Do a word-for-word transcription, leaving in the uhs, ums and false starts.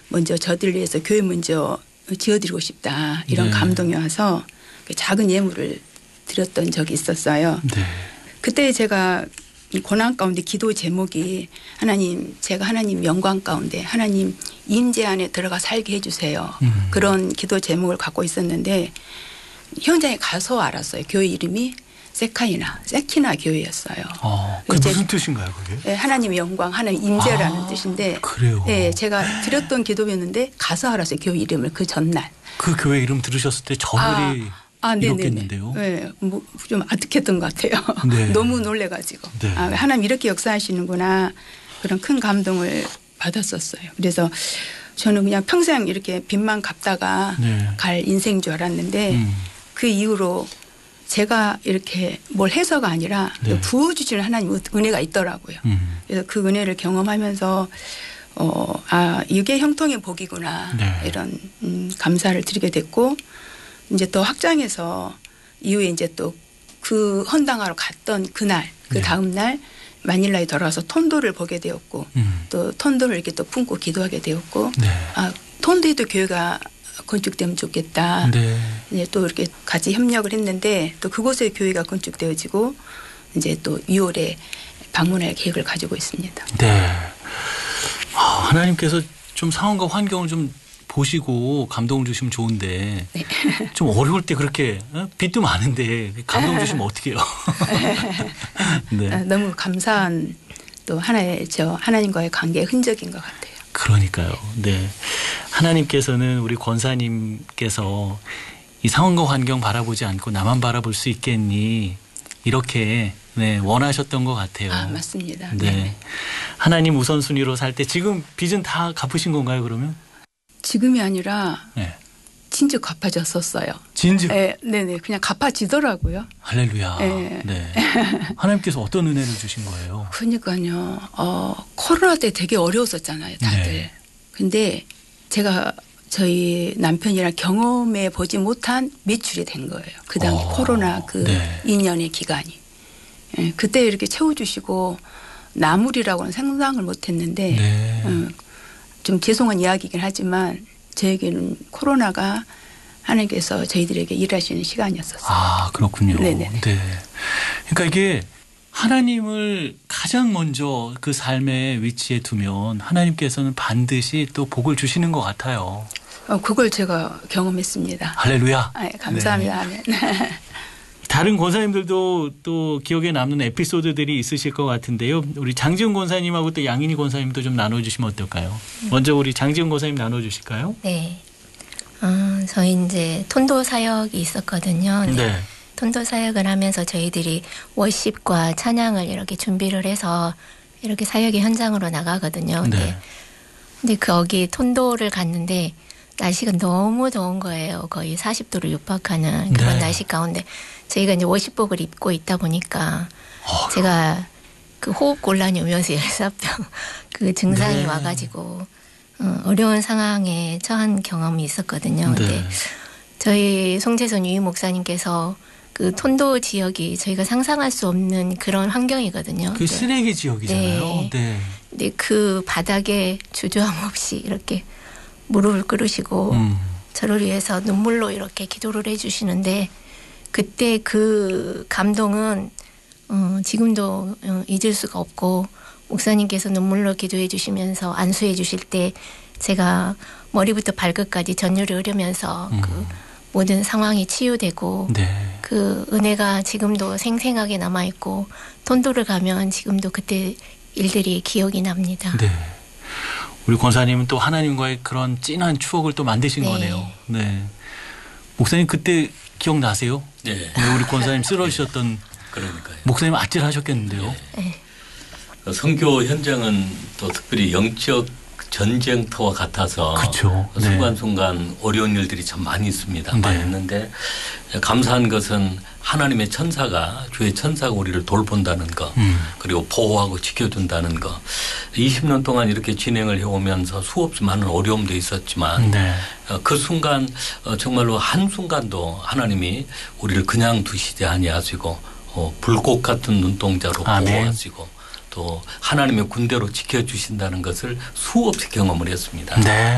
먼저 저들을 위해서 교회 먼저 지어드리고 싶다 이런 네. 감동이 와서 작은 예물을 드렸던 적이 있었어요. 네. 그때 제가 고난 가운데 기도 제목이 하나님 제가 하나님 영광 가운데 하나님 임재 안에 들어가 살게 해주세요. 음. 그런 기도 제목을 갖고 있었는데 현장에 가서 알았어요. 교회 이름이 세카이나 세키나 교회였어요. 어, 그게 무슨 뜻인가요 그게? 네, 하나님의 영광 하나님 임재라는 아, 뜻인데 그래요. 네, 제가 드렸던 기도였는데 가서 알았어요. 교회 이름을 그 전날. 그 교회 이름 들으셨을 때 전율이 아, 이렇겠는데요. 네, 뭐 좀 아득했던 것 같아요. 네. 너무 놀래가지고 네. 아, 하나님 이렇게 역사하시는구나 그런 큰 감동을 받았었어요. 그래서 저는 그냥 평생 이렇게 빚만 갚다가 네. 갈 인생인 줄 알았는데 음. 그 이후로 제가 이렇게 뭘 해서가 아니라 네. 부어주시는 하나님 은혜가 있더라고요. 음. 그래서 그 은혜를 경험하면서 어, 아 이게 형통의 복이구나 네. 이런 음, 감사를 드리게 됐고 이제 또 확장해서 이후에 이제 또 그 헌당하러 갔던 그날 그 네. 다음 날 마닐라에 돌아와서 톤도를 보게 되었고 음. 또 톤도를 이렇게 또 품고 기도하게 되었고 네. 아 톤도에도 교회가 건축되면 좋겠다. 네. 이제 또 이렇게 같이 협력을 했는데 또 그곳에 교회가 건축되어지고 이제 또 유월에 방문할 계획을 가지고 있습니다. 네. 아, 하나님께서 좀 상황과 환경을 좀 보시고 감동을 주시면 좋은데 네. 좀 어려울 때 그렇게 어? 빚도 많은데 감동 주시면 어떻게 해요? 네. 아, 너무 감사한 또 하나의 저 하나님과의 관계의 흔적인 것 같아요. 그러니까요. 네. 하나님께서는 우리 권사님께서 이 상황과 환경 바라보지 않고 나만 바라볼 수 있겠니? 이렇게 네, 원하셨던 것 같아요. 아, 맞습니다. 네. 네. 하나님 우선순위로 살 때 지금 빚은 다 갚으신 건가요, 그러면? 지금이 아니라 네. 진짜 갚아졌었어요. 진즉. 네, 네네. 그냥 갚아지더라고요. 할렐루야. 네. 네. 하나님께서 어떤 은혜를 주신 거예요? 그러니까요. 어, 코로나 때 되게 어려웠었잖아요, 다들. 네. 근데 제가 저희 남편이랑 경험해 보지 못한 매출이 된 거예요. 그 당시 어, 코로나 그 네. 이 년의 기간이. 예, 그때 이렇게 채워주시고 나물이라고는 상상을 못했는데 네. 음, 좀 죄송한 이야기이긴 하지만 저에게는 코로나가 하나님께서 저희들에게 일하시는 시간이었었어요. 아, 그렇군요. 네네네. 네. 그러니까 이게 하나님을 가장 먼저 그 삶의 위치에 두면 하나님께서는 반드시 또 복을 주시는 것 같아요. 어, 그걸 제가 경험했습니다. 할렐루야. 아, 예, 감사합니다. 네. 아멘. 다른 권사님들도 또 기억에 남는 에피소드들이 있으실 것 같은데요. 우리 장지훈 권사님하고 또 양인희 권사님도 좀 나눠주시면 어떨까요? 먼저 우리 장지훈 권사님 나눠주실까요? 네. 어, 저희 이제 톤도 사역이 있었거든요. 네. 네. 톤도 사역을 하면서 저희들이 워십과 찬양을 이렇게 준비를 해서 이렇게 사역의 현장으로 나가거든요. 근데, 네. 근데 거기 톤도를 갔는데 날씨가 너무 더운 거예요. 거의 사십 도를 육박하는 그런 네. 날씨 가운데 저희가 이제 워십복을 입고 있다 보니까 어휴. 제가 그 호흡 곤란이 오면서 열사병 그 증상이 네. 와가지고 어, 어려운 상황에 처한 경험이 있었거든요. 네. 근데 저희 송재선 유임 목사님께서 그 톤도 지역이 저희가 상상할 수 없는 그런 환경이거든요. 그 쓰레기 지역이잖아요. 네. 네. 근데 그 바닥에 주저함 없이 이렇게 무릎을 꿇으시고 음. 저를 위해서 눈물로 이렇게 기도를 해주시는데 그때 그 감동은 어, 지금도 어, 잊을 수가 없고 목사님께서 눈물로 기도해 주시면서 안수해 주실 때 제가 머리부터 발끝까지 전율이 흐르면서 음. 그 모든 상황이 치유되고 네. 그 은혜가 지금도 생생하게 남아있고 톤도를 가면 지금도 그때 일들이 기억이 납니다. 네. 우리 권사님은 또 하나님과의 그런 진한 추억을 또 만드신 네. 거네요. 네. 목사님 그때 기억나세요? 네. 네, 우리 권사님 쓰러지셨던 그러니까요. 목사님 아찔하셨겠는데요. 네. 선교 현장은 또 특별히 영적 전쟁터와 같아서 그렇죠. 네. 순간순간 어려운 일들이 참 많이 있습니다. 네. 많이 있는데 감사한 것은 하나님의 천사가 주의 천사가 우리를 돌본다는 거 음. 그리고 보호하고 지켜준다는 거 이십 년 동안 이렇게 진행을 해오면서 수없이 많은 어려움도 있었지만 네. 그 순간 정말로 한순간도 하나님이 우리를 그냥 두시지 아니하시고 불꽃 같은 눈동자로 아멘. 보호하시고 또 하나님의 군대로 지켜주신다는 것을 수없이 경험을 했습니다. 네.